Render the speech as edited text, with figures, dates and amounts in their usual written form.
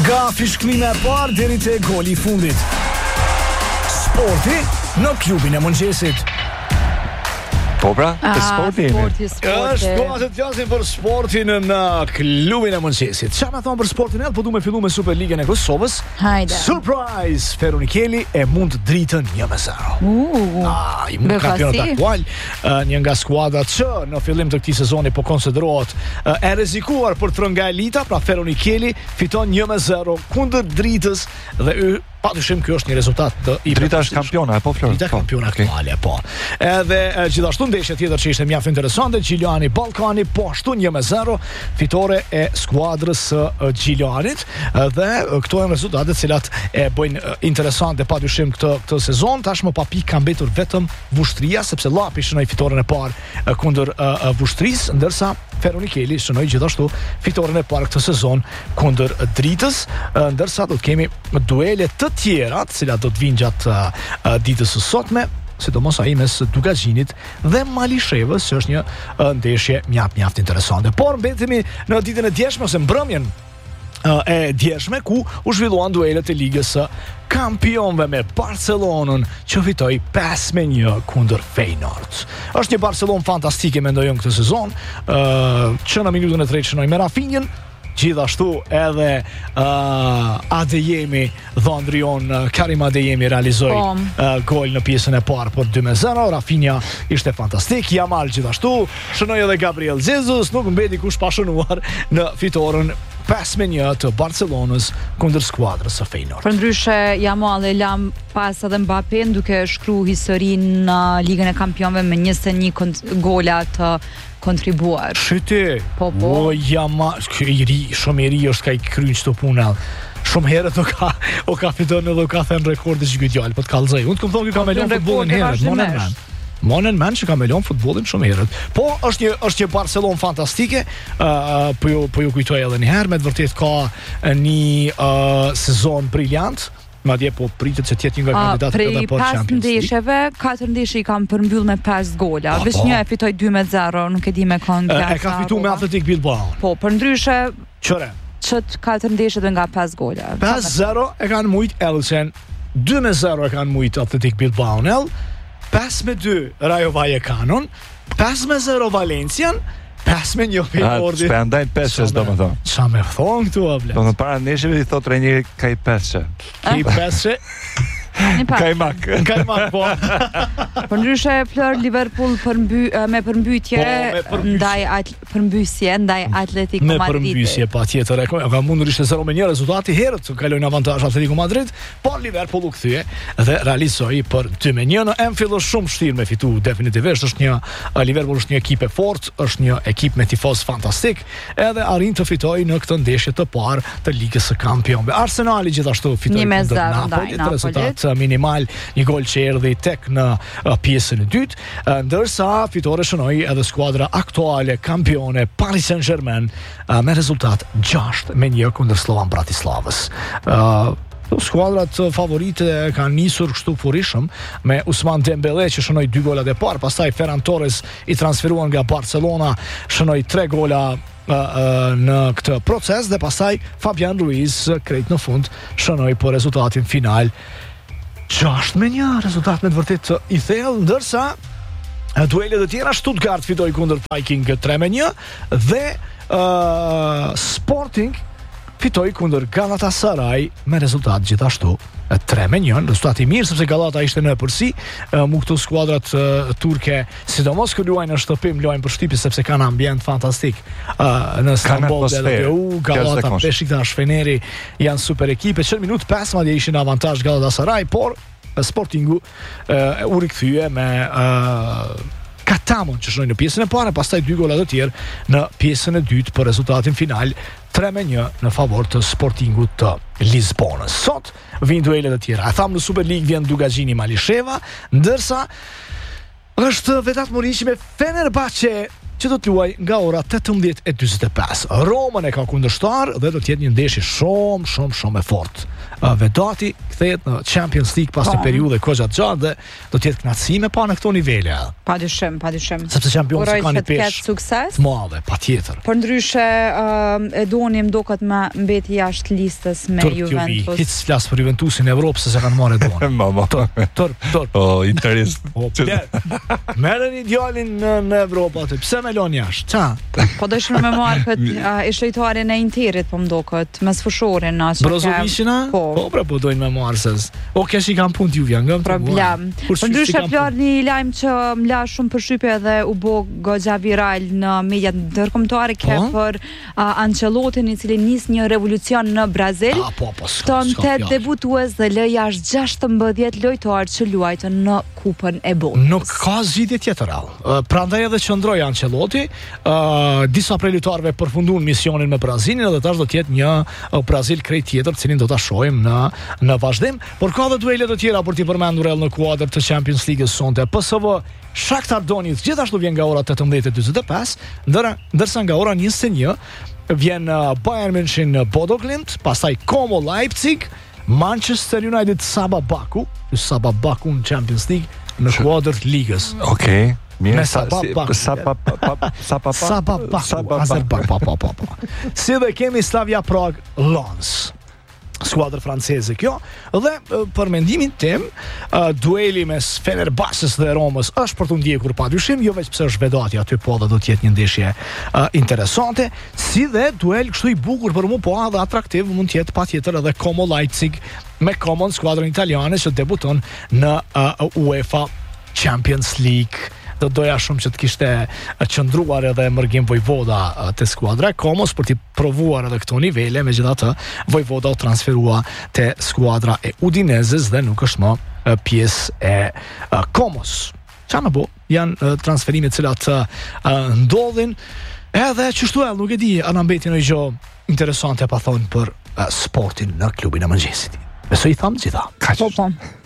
Nga fishklime e parë deri te goli I fundit. Sporti në klubin e mëngjesit. Po pra, të sporti. Është koha të flasim për sportin në klubin e mëngjesit. Çfarë më thon për sportin po du me fillu me Superligën e Kosovës. Hajde. Surprise! Feronikeli e mund dritën 1-0. I mund kampionat aktual, një nga skuadrat që në fillim të këtij sezoni po konsiderohet e rrezikuar për të rënë nga elita, pra Feronikeli fiton 1-0 kundër Dritës dhe patyshim ky është një rezultat I Drita është kampiona, po Flor. Drita kampiona aktuale, po. Edhe gjithashtu ndeshje tjetër që ishte mjaft interesante, Gjiljani Ballkani po ashtu 1-0, fitore e skuadrës së Gjiljanit, dhe këto janë rezultate të cilat e bëjnë interesante patyshim këtë sezon. Tashmë pa pikë ka mbetur vetëm Vushtria, sepse Llapi shënoi fitoren e parë kundër Vushtrisë, ndërsa Feronikeli shënoi gjithashtu fitoren e parë këtë sezon kundër Dritës, ndërsa do të kemi duele të tjera, të cilat do të vinë gjatë ditës së sotme, sidomos ai mes Dugazhinit dhe Malishevës, që është një ndeshje mjaft interesante. Por mbetemi në ditën e djeshme ose mbrëmjen e djeshme, ku u zhvilluan duelet e ligës së kampionëve me Barcelonën që fitoi 5-1 kundër Feyenoord. Është një Barcelonë fantastike mendoj unë këtë sezon, që në minutën e 3 shënoi me Rafinhën, gjithashtu edhe Adeyemi Dhondrion, Karim Adeyemi realizoi gol në pjesën e parë për 2-0. Rafinha ishte fantastik, Yamal gjithashtu, shënoi edhe Gabriel Jesus, nuk mbeti kush pa shënuar në fitoren 5-1 të Barcelonës kundër skuadrës së Feyenoord. Përndryshe Yamal e lam pas edhe Mbappé duke shkruar historinë në Ligën e Kampionëve me 21 gola të kontribuar. Shite. Po. O Yamal, shumë i ri është ka I kryen çto punë. Shumë herët o ka fituar edhe ka thënë rekorde gjyqëdjal, po të kallzoj. Unë të kam thonë që ka me lënë futbollin herët, Monen man që ka me lënë futbollin shumë herët. Po është një Barcelonë fantastike, po ju kujtoj edhe një herë, me të vërtet ka një sezon briljant. Madje po pritet se të jetë një nga kandidatët edhe për Champions League. Prej 5 ndeshjeve, 4 ndeshje I kam përmbyll me 5 gola. Veç një e fitoi 2-0, nuk e di me kënd. E ka fituar me Athletic Bilbao. Po, përndryshe çore. Çet 4 ndeshje dhe nga 5 gola. 5-0 e kanë mujt Elchen, 2-0 e kanë mujt Athletic Bilbao, 5-2 Rayo Vallecano, 5-0 Valencian, 5-1 Feyenoordi. Shpendajnë 5-6 do më thonë. Qa me thonë këtu, able? Do më para ndeshjeve I thot trajneri ka I 5-6. Ki 5-6? Kajmak, po. Përndryshe Fleur Liverpool me përmbytje përmbysje ndaj Atletico Madrid. Me përmbysje patjetër. Ka mundur ishte 0-1 rezultati herët kalojnë avantazh Atletico Madrid, por Liverpool u kthye dhe realizoi për 2-1 në Anfield. Është shumë vështirë me fitu definitivisht. Liverpool është një ekip e fortë, është një ekip me tifoz fantastik, edhe arrin të fitojë në këtë ndeshje të parë të Ligës së Kampionëve. Arsenali gjithashtu fitoi kundër Napoli. Minimal, një gol që erdhi tek në pjesën e dytë, ndërsa fitore shënoi edhe skuadra aktuale kampione Paris Saint-Germain me rezultat 6-1 kundër Slovan Bratislavës. Skuadrat favorite kanë nisur kështu furishëm me Ousmane Dembele që shënoi 2 golat e parë, pastaj Ferran Torres I transferuar nga Barcelona, shënoi 3 gola në këtë proces, dhe pastaj Fabian Ruiz krejt në fund shënoi për rezultatin final 6-1, rezultat me të vërtet I thellë, ndërsa duelet e tjera Stuttgart fitoi kundër Viking 3-1 dhe Sporting fitoi kundër Galatasaray me rezultat gjithashtu 3-1, rezultat I mirë sepse Galata ishte në përsi, mu këtu skuadrat turke, sidomos kër luajnë në shtëpim, luajnë për shtypi sepse kanë ambient fantastik në Istanbul dhe Galata, Beşiktaş, Feneri janë super ekipe. Që në minut 5 madje ishin avantazh Galatasaray, por Sportingu u rikthye me Katamon që shënoi në pjesën e parë, pastaj 2 gola të tjerë në pjesën e dytë për rezultatin final 3-1 në favor të Sportingut të Lisbonës. Sot vijnë duelet e tjera. E tham në Super League vjen Dugazhini Malisheva, ndërsa është vetat Moriqi me Fenerbahçe që do të luaj nga ora 18:45. Roma e ka kundërshtar dhe do të jetë një ndeshje shumë e fortë. Vedati kthehet në Champions League pas një periudhe kogja gjatë dhe do të jetë kënaqësi pa në këto nivele. Padyshim. Sepse çempionët kanë një peshë sukses. Të madhe, patjetër. Por ndryshe e donim duket me mbeti jashtë listës me Juventus. Hiç flas për Juventusin në Evropë se kanë marrë Edoni. Mama. Tor. Interes. Merrni djalin në Evropë atë. Pse me lon jashtë? Ça? Po dëshiroj me marr këtë shejtarin e Interit, po mdoket, me sfushorin na. Brozovicina? Po, po dojnë me marrë se. O kesh I kanë punë Juve, nga problem. Po ndryshe flar një lajm që mla shumë përshtypje dhe u bë goxha viral në mediat ndërkombëtare për Ancelottin I cili nis një revolucion në Brazil. Ton 8 debutues dhe lë jashtë 16 lojtarë që luajtën në Kupën e Botës. Nuk ka zgjidhje tjetër. Prandaj edhe qëndroi Ancelotti, disa prej lojtarëve përfunduan misionin me Brazilin dhe tash do të jetë një Brazil krejt tjetër, cilin do ta shohim në vazhdim, por ka dhe duele të tjera për t'i përmendur në kuadër të Champions League-s sonte. PSV Shakhtar Donetsk gjithashtu vjen nga ora 18:45, ndërsa nga ora 21 vjen Bayern München Bodo Glimt, pastaj Como Leipzig, Manchester United Saba Baku në Champions League në kuadër të ligës. Okej. Me Sabah Si dhe kemi Slavia Prag Lens, skuadër franceze kjo, dhe për mendimin tim dueli mes Fenerbahçes dhe Romës është për të ndjekur padyshim, jo veç pse është Vedati aty, po dhe do të jetë një ndeshje interesante, si dhe duel kështu I bukur për mua, po edhe atraktiv mund të jetë patjetër edhe Como Leipzig me Como, skuadrën italiane që debuton në UEFA Champions League. Do doja shumë që të kishte qëndruar edhe Mërgim Vojvoda te skuadra Komos për t'i provuar edhe këto nivele, megjithatë Vojvoda u transferua te skuadra e Udinezes dhe nuk është më pjesë e Komos. Qa më bo, janë transferimet cilat ndodhin edhe qështu nuk e di, anë mbeti në gjë interesante pa thonë për sportin në klubin e mëngjesit. Besoj I thamë gjitha. Po.